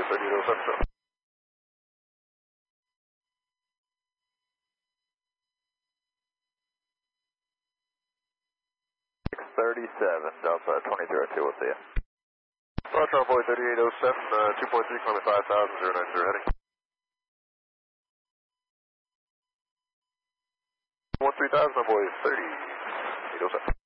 Boy 3807. 37, Delta 2302, we'll see you. Roger, Envoy 3807, 2.3, climbing 5,000, 090 heading. 13,000, Envoy 3807.